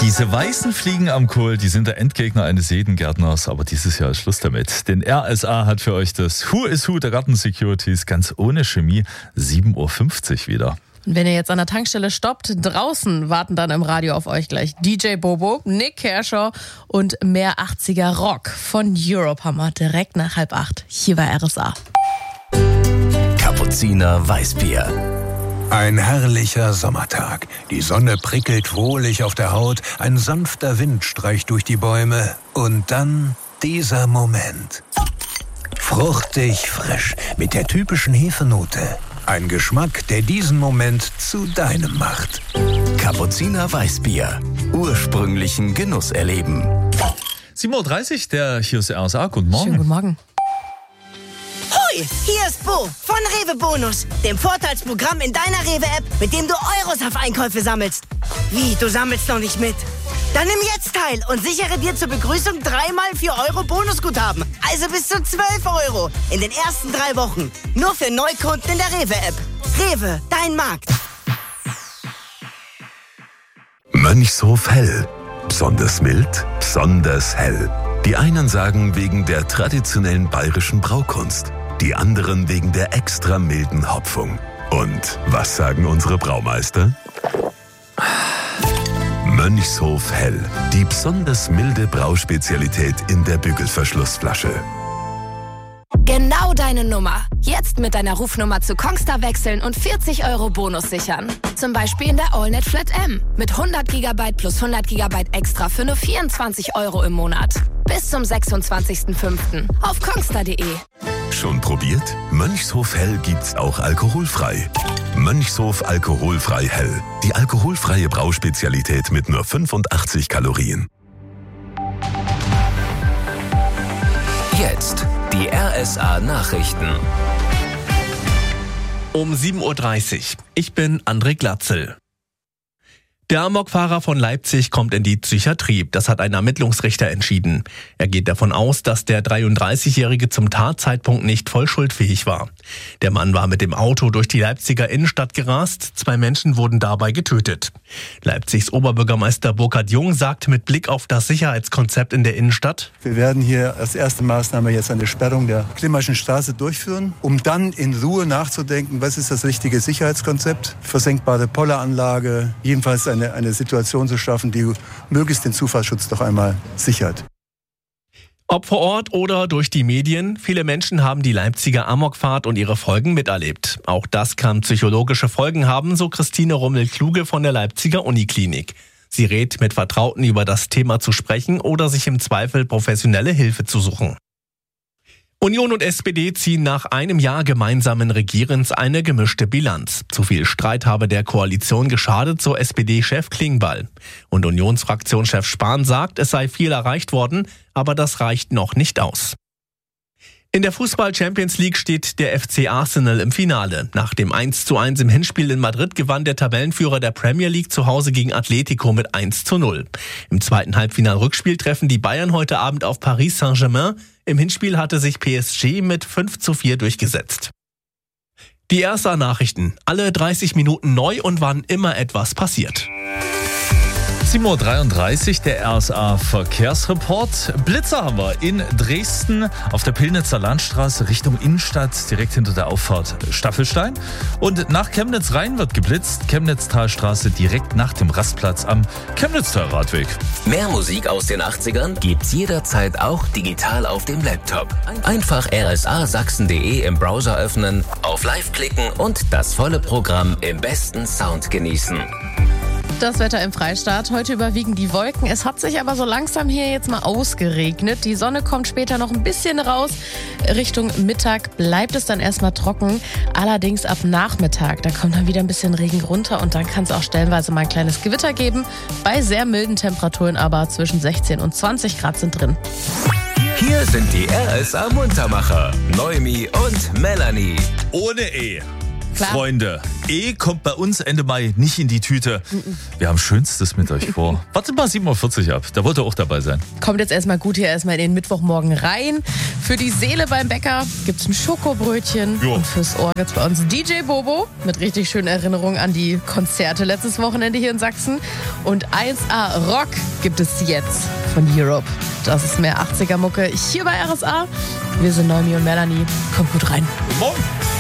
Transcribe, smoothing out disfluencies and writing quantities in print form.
Diese weißen Fliegen am Kohl, die sind der Endgegner eines jeden Gärtners, aber dieses Jahr ist Schluss damit. Denn RSA hat für euch das Who is Who der Garten-Securities ganz ohne Chemie 7.50 Uhr wieder. Und wenn ihr jetzt an der Tankstelle stoppt, draußen warten dann im Radio auf euch gleich DJ Bobo, Nick Kershaw und mehr 80er Rock von Europe direkt nach 7:30 hier bei RSA. Kapuziner Weißbier. Ein herrlicher Sommertag. Die Sonne prickelt wohlig auf der Haut, ein sanfter Wind streicht durch die Bäume und dann dieser Moment. Fruchtig frisch mit der typischen Hefenote. Ein Geschmack, der diesen Moment zu deinem macht. Kapuziner Weißbier. Ursprünglichen Genuss erleben. 7.30 Uhr, hier ist RSA. Guten Morgen. Schönen guten Morgen. Hoi, hier ist Bo von Rewe Bonus, dem Vorteilsprogramm in deiner Rewe-App, mit dem du Euros auf Einkäufe sammelst. Wie, du sammelst noch nicht mit? Dann nimm jetzt teil und sichere dir zur Begrüßung 3x 4 Euro Bonusguthaben. Also bis zu 12 Euro in den ersten 3 Wochen. Nur für Neukunden in der Rewe-App. Rewe, dein Markt. Mönchshof Hell. Besonders mild, besonders hell. Die einen sagen wegen der traditionellen bayerischen Braukunst, die anderen wegen der extra milden Hopfung. Und was sagen unsere Braumeister? Mönchshof Hell, die besonders milde Brauspezialität in der Bügelverschlussflasche. Genau deine Nummer. Jetzt mit deiner Rufnummer zu Kongstar wechseln und 40 Euro Bonus sichern. Zum Beispiel in der AllNet Flat M mit 100 GB plus 100 GB extra für nur 24 Euro im Monat. Bis zum 26.05. auf kongstar.de. Schon probiert? Mönchshof Hell gibt's auch alkoholfrei. Mönchshof Alkoholfrei Hell. Die alkoholfreie Brauspezialität mit nur 85 Kalorien. Jetzt die RSA Nachrichten. Um 7.30 Uhr. Ich bin André Glatzel. Der Amokfahrer von Leipzig kommt in die Psychiatrie. Das hat ein Ermittlungsrichter entschieden. Er geht davon aus, dass der 33-Jährige zum Tatzeitpunkt nicht voll schuldfähig war. Der Mann war mit dem Auto durch die Leipziger Innenstadt gerast. 2 Menschen wurden dabei getötet. Leipzigs Oberbürgermeister Burkhard Jung sagt mit Blick auf das Sicherheitskonzept in der Innenstadt: Wir werden hier als erste Maßnahme jetzt eine Sperrung der Klimmerschen Straße durchführen, um dann in Ruhe nachzudenken, was ist das richtige Sicherheitskonzept. Versenkbare Polleranlage, jedenfalls eine Situation zu schaffen, die möglichst den Zufallsschutz doch einmal sichert. Ob vor Ort oder durch die Medien, viele Menschen haben die Leipziger Amokfahrt und ihre Folgen miterlebt. Auch das kann psychologische Folgen haben, so Christine Rummel-Kluge von der Leipziger Uniklinik. Sie rät, mit Vertrauten über das Thema zu sprechen oder sich im Zweifel professionelle Hilfe zu suchen. Union und SPD ziehen nach einem Jahr gemeinsamen Regierens eine gemischte Bilanz. Zu viel Streit habe der Koalition geschadet, so SPD-Chef Klingbeil. Und Unionsfraktionschef Spahn sagt, es sei viel erreicht worden, aber das reicht noch nicht aus. In der Fußball-Champions League steht der FC Arsenal im Finale. Nach dem 1:1 im Hinspiel in Madrid gewann der Tabellenführer der Premier League zu Hause gegen Atletico mit 1:0. Im zweiten Halbfinal-Rückspiel treffen die Bayern heute Abend auf Paris Saint-Germain. Im Hinspiel hatte sich PSG mit 5:4 durchgesetzt. Die RSA-Nachrichten. Alle 30 Minuten neu und wann immer etwas passiert. 7.33 Uhr, der RSA-Verkehrsreport. Blitzer haben wir in Dresden auf der Pillnitzer Landstraße Richtung Innenstadt, direkt hinter der Auffahrt Staffelstein. Und nach Chemnitz Rhein wird geblitzt, Chemnitz-Talstraße direkt nach dem Rastplatz am Chemnitzer Radweg. Mehr Musik aus den 80ern gibt's jederzeit auch digital auf dem Laptop. Einfach rsasachsen.de im Browser öffnen, auf Live klicken und das volle Programm im besten Sound genießen. Das Wetter im Freistaat. Heute überwiegen die Wolken. Es hat sich aber so langsam hier jetzt mal ausgeregnet. Die Sonne kommt später noch ein bisschen raus. Richtung Mittag bleibt es dann erstmal trocken. Allerdings ab Nachmittag, da kommt dann wieder ein bisschen Regen runter und dann kann es auch stellenweise mal ein kleines Gewitter geben. Bei sehr milden Temperaturen aber zwischen 16 und 20 Grad sind drin. Hier sind die RSA Muntermacher, Noemi und Melanie. Ohne E. Klar. Freunde, kommt bei uns Ende Mai nicht in die Tüte. Wir haben Schönstes mit euch vor. Wartet mal 7.40 Uhr ab, da wollt ihr auch dabei sein. Kommt jetzt erstmal gut hier erstmal in den Mittwochmorgen rein. Für die Seele beim Bäcker gibt's ein Schokobrötchen. Jo. Und fürs Ohr gibt's bei uns DJ Bobo mit richtig schönen Erinnerungen an die Konzerte letztes Wochenende hier in Sachsen. Und 1A Rock gibt es jetzt von Europe. Das ist mehr 80er-Mucke hier bei RSA. Wir sind Naomi und Melanie. Kommt gut rein. Guten Morgen.